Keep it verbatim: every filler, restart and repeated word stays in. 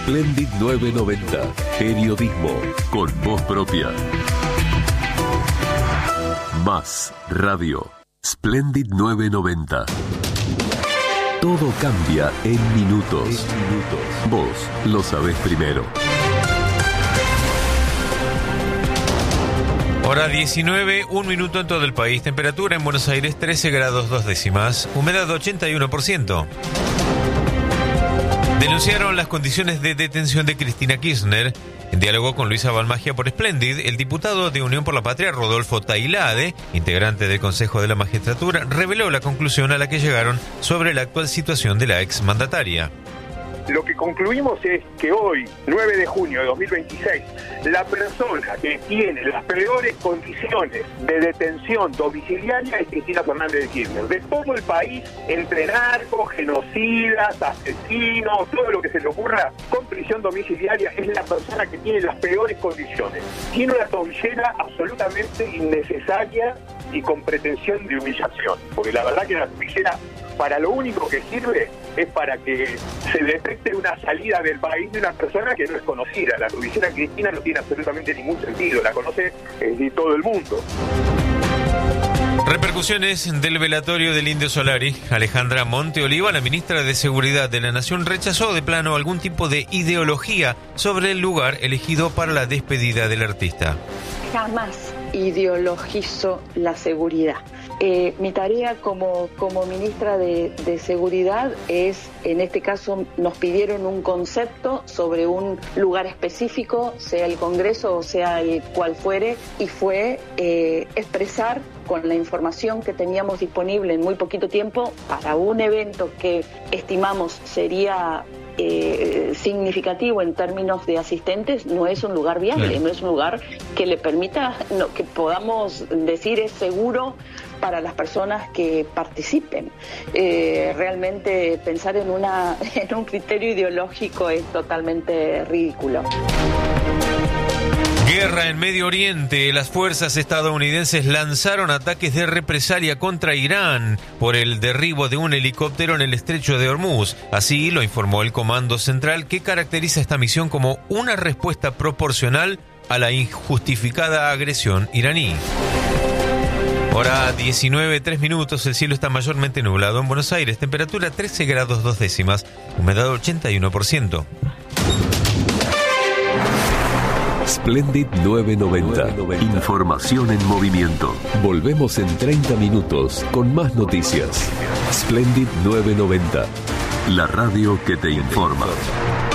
Splendid novecientos noventa. Periodismo con voz propia. Más radio. Splendid novecientos noventa. Todo cambia en minutos. En minutos. Vos lo sabés primero. Hora diecinueve, un minuto en todo el país. Temperatura en Buenos Aires trece grados dos décimas. Humedad ochenta y uno por ciento. Denunciaron las condiciones de detención de Cristina Kirchner. En diálogo con Luisa Balmagia por Splendid, el diputado de Unión por la Patria, Rodolfo Tailade, integrante del Consejo de la Magistratura, reveló la conclusión a la que llegaron sobre la actual situación de la exmandataria. Lo que concluimos es que hoy, nueve de junio de dos mil veintiséis, la persona que tiene las peores condiciones de detención domiciliaria es Cristina Fernández de Kirchner. De todo el país, entre narcos, genocidas, asesinos, todo lo que se le ocurra, con prisión domiciliaria es la persona que tiene las peores condiciones. Tiene una tobillera absolutamente innecesaria y con pretensión de humillación, porque la verdad que la tobillera para lo único que sirve es para que se detecte una salida del país de una persona que no es conocida. La tobillera Cristina no tiene absolutamente ningún sentido, la conoce eh, todo el mundo. Repercusiones del velatorio del Indio Solari. Alejandra Monteoliva, la ministra de Seguridad de la Nación, rechazó de plano algún tipo de ideología sobre el lugar elegido para la despedida del artista. Jamás ideologizo la seguridad. Eh, mi tarea como, como ministra de, de Seguridad es, en este caso, nos pidieron un concepto sobre un lugar específico, sea el Congreso o sea el cual fuere, y fue eh, expresar con la información que teníamos disponible en muy poquito tiempo para un evento que estimamos sería Eh, significativo en términos de asistentes, no es un lugar viable, sí. No es un lugar que le permita, no, que podamos decir es seguro para las personas que participen. Eh, realmente pensar en una en un criterio ideológico es totalmente ridículo. Guerra en Medio Oriente. Las fuerzas estadounidenses lanzaron ataques de represalia contra Irán por el derribo de un helicóptero en el estrecho de Hormuz. Así lo informó el Comando Central, que caracteriza esta misión como una respuesta proporcional a la injustificada agresión iraní. Hora diecinueve, tres minutos. El cielo está mayormente nublado en Buenos Aires. Temperatura trece grados dos décimas. Humedad ochenta y uno por ciento. Splendid novecientos noventa. Información en movimiento. Volvemos en treinta minutos con más noticias. Splendid novecientos noventa. La radio que te informa.